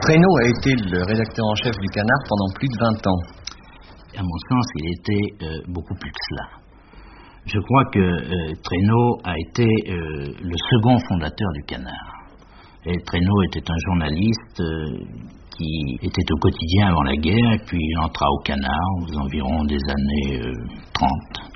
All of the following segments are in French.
Traîneau a été le rédacteur en chef du Canard pendant plus de 20 ans. À mon sens, il était beaucoup plus que cela. Je crois que Traîneau a été le second fondateur du Canard. Et Traîneau était un journaliste qui était au quotidien avant la guerre, et puis il entra au Canard aux environs des années 30.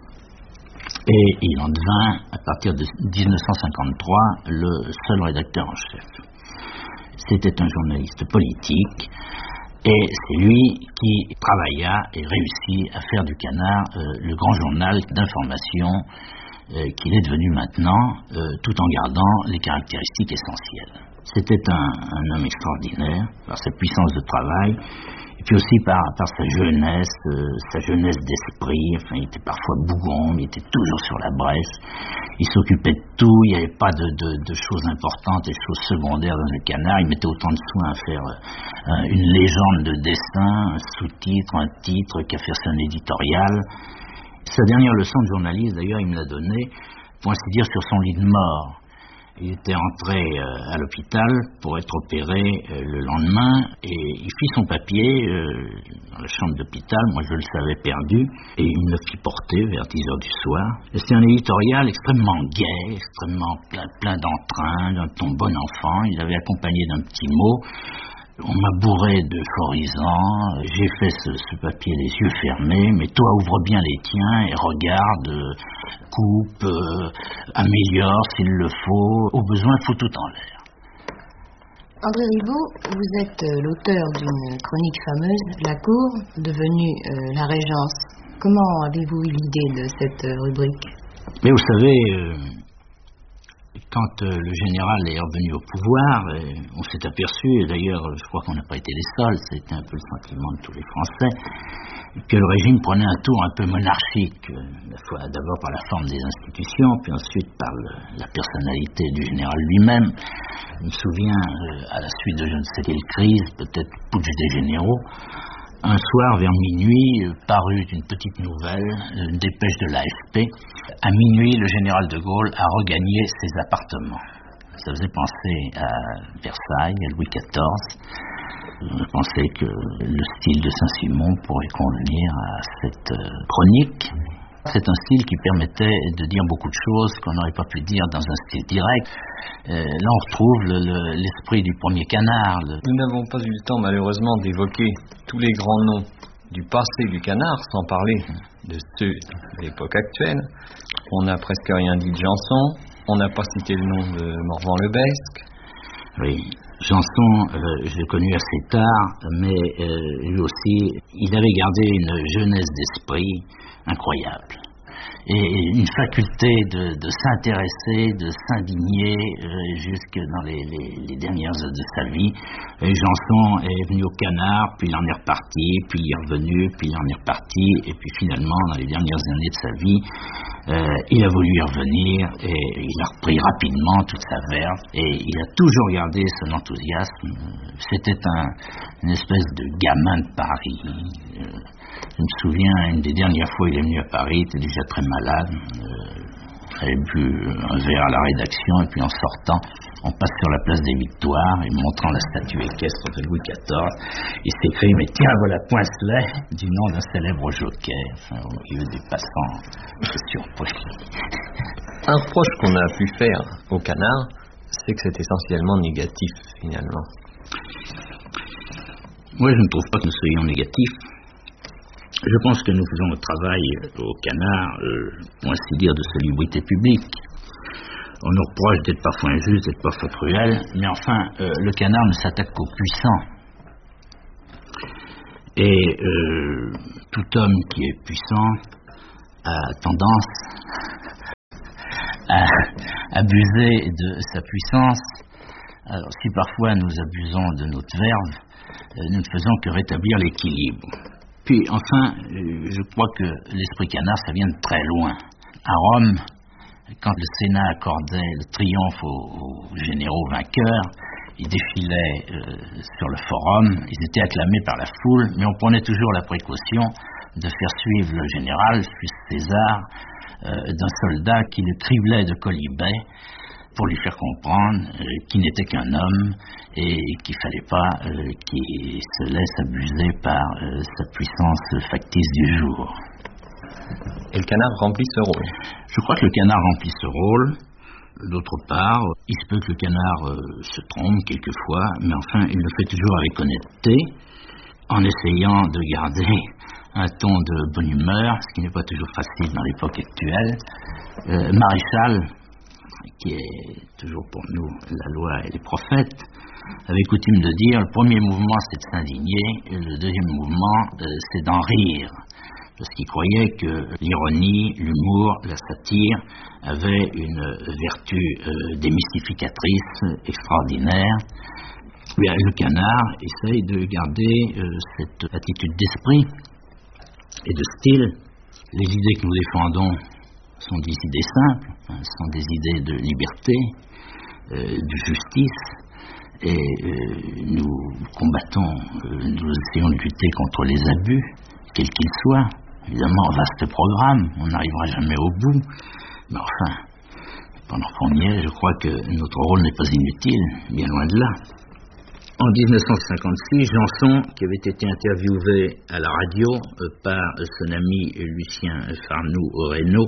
Et il en devint, à partir de 1953, le seul rédacteur en chef. C'était un journaliste politique, et c'est lui qui travailla et réussit à faire du Canard le grand journal d'information qu'il est devenu maintenant, tout en gardant les caractéristiques essentielles. C'était un homme extraordinaire par sa puissance de travail, et puis aussi par sa jeunesse d'esprit. Enfin, il était parfois bougon, mais il était toujours sur la brèche. Il s'occupait de tout, il n'y avait pas de choses importantes et de choses secondaires dans le Canard. Il mettait autant de soin à faire une légende de dessin, un sous-titre, un titre, qu'à faire son éditorial. Sa dernière leçon de journaliste, d'ailleurs, il me l'a donnée, pour ainsi dire, sur son lit de mort. Il était entré à l'hôpital pour être opéré le lendemain, et il fit son papier dans la chambre d'hôpital. Moi, je le savais perdu, et il me le fit porter vers 10h du soir. Et c'était un éditorial extrêmement gai, extrêmement plein d'entrain, d'un ton bon enfant. Il l'avait accompagné d'un petit mot. On m'a bourré d'euphorisants, j'ai fait ce papier les yeux fermés, mais toi ouvre bien les tiens et regarde, coupe, améliore s'il le faut, au besoin fous tout en l'air. André Ribot, vous êtes l'auteur d'une chronique fameuse, La Cour, devenue La Régence. Comment avez-vous eu l'idée de cette rubrique? Mais vous savez, quand le général est revenu au pouvoir, on s'est aperçu, et d'ailleurs je crois qu'on n'a pas été les seuls, c'était un peu le sentiment de tous les Français, que le régime prenait un tour un peu monarchique, d'abord par la forme des institutions, puis ensuite par la personnalité du général lui-même. Je me souviens, à la suite de je ne sais quelle crise, peut-être putsch des généraux, un soir, vers minuit, parut une petite nouvelle, une dépêche de l'AFP. À minuit, le général de Gaulle a regagné ses appartements. Ça faisait penser à Versailles, à Louis XIV. On pensait que le style de Saint-Simon pourrait convenir à cette chronique. C'est un style qui permettait de dire beaucoup de choses qu'on n'aurait pas pu dire dans un style direct. Là, on retrouve l'esprit du premier Canard. Nous n'avons pas eu le temps, malheureusement, d'évoquer tous les grands noms du passé du Canard, sans parler de ceux de l'époque actuelle. On n'a presque rien dit de Janson. On n'a pas cité le nom de Morvan-Lebesgue. Oui, Janson, je l'ai connu assez tard, mais lui aussi, il avait gardé une jeunesse d'esprit incroyable. Et une faculté de s'intéresser, de s'indigner jusque dans les dernières heures de sa vie. Et Janson est venu au Canard, puis il en est reparti, puis il est revenu, puis il en est reparti, et puis finalement, dans les dernières années de sa vie, il a voulu y revenir, et il a repris rapidement toute sa verve, et il a toujours gardé son enthousiasme. C'était une espèce de gamin de Paris. Je me souviens, une des dernières fois, il est venu à Paris, il était déjà très malade. Il avait bu un verre à la rédaction, et puis en sortant, on passe sur la place des Victoires, et montrant la statue équestre de Louis XIV, il s'écrie, mais tiens, voilà Poincelet, du nom d'un célèbre jockey. Enfin, au milieu des passants, c'est surpris. Un reproche qu'on a pu faire au Canard, c'est que c'est essentiellement négatif, finalement. Moi, je ne trouve pas que nous soyons négatifs. Je pense que nous faisons le travail au Canard, pour ainsi dire, de salubrité publique. On nous reproche d'être parfois injuste, d'être parfois cruel, mais enfin, le Canard ne s'attaque qu'aux puissants. Et tout homme qui est puissant a tendance à abuser de sa puissance. Alors, si parfois nous abusons de notre verve, nous ne faisons que rétablir l'équilibre. Puis, enfin, je crois que l'esprit Canard, ça vient de très loin. À Rome, quand le Sénat accordait le triomphe aux généraux vainqueurs, ils défilaient sur le forum, ils étaient acclamés par la foule, mais on prenait toujours la précaution de faire suivre le général, fût-ce César, d'un soldat qui le criblait de quolibets, pour lui faire comprendre qu'il n'était qu'un homme et qu'il ne fallait pas qu'il se laisse abuser par sa puissance factice du jour. Et le canard remplit ce rôle. Je crois que le canard remplit ce rôle. D'autre part, il se peut que le canard se trompe quelquefois, mais enfin, il le fait toujours avec honnêteté, en essayant de garder un ton de bonne humeur, ce qui n'est pas toujours facile dans l'époque actuelle. Maréchal, qui est toujours pour nous la loi et les prophètes, avait coutume de dire, le premier mouvement c'est de s'indigner, et le deuxième mouvement c'est d'en rire. Parce qu'il croyait que l'ironie, l'humour, la satire avaient une vertu démystificatrice extraordinaire. Bien, le canard essaye de garder cette attitude d'esprit et de style. Les idées que nous défendons sont des idées simples, sont des idées de liberté, de justice, et nous combattons, nous essayons de lutter contre les abus, quels qu'ils soient. Évidemment, vaste programme, on n'arrivera jamais au bout, mais enfin, pendant qu'on y est, je crois que notre rôle n'est pas inutile, bien loin de là. En 1956, Janson, qui avait été interviewé à la radio par son ami Lucien Farnoux-Aurenaud,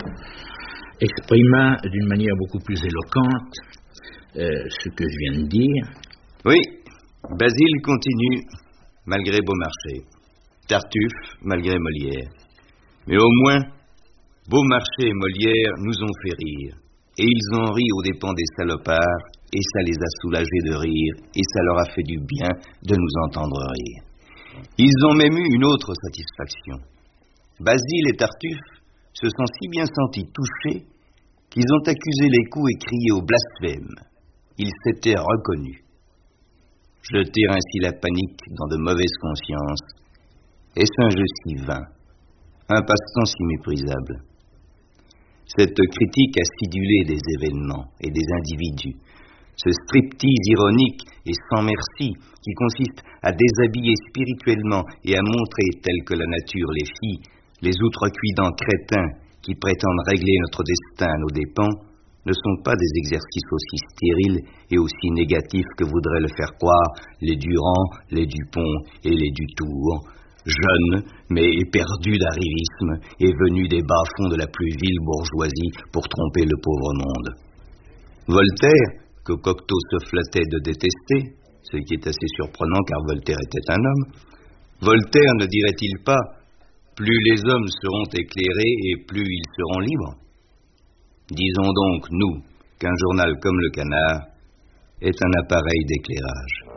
exprima d'une manière beaucoup plus éloquente ce que je viens de dire. Oui, Basile continue, malgré Beaumarchais. Tartuffe, malgré Molière. Mais au moins, Beaumarchais et Molière nous ont fait rire. Et ils ont ri aux dépens des salopards, et ça les a soulagés de rire, et ça leur a fait du bien de nous entendre rire. Ils ont même eu une autre satisfaction. Basile et Tartuffe se sont si bien sentis touchés qu'ils ont accusé les coups et crié au blasphème. Ils s'étaient reconnus. Jeter ainsi la panique dans de mauvaises consciences, est-ce un jeu si vain, un passe-temps si méprisable? Cette critique acidulée des événements et des individus, ce striptease ironique et sans merci qui consiste à déshabiller spirituellement et à montrer tels que la nature les fit, les outrecuidants crétins qui prétendent régler notre destin à nos dépens, ne sont pas des exercices aussi stériles et aussi négatifs que voudraient le faire croire les Durand, les Dupont et les Dutour, jeunes mais éperdus d'arrivisme et venus des bas-fonds de la plus vile bourgeoisie pour tromper le pauvre monde. Voltaire, que Cocteau se flattait de détester, ce qui est assez surprenant car Voltaire était un homme, Voltaire ne dirait-il pas « plus les hommes seront éclairés et plus ils seront libres ». Disons donc, nous, qu'un journal comme Le Canard est un appareil d'éclairage.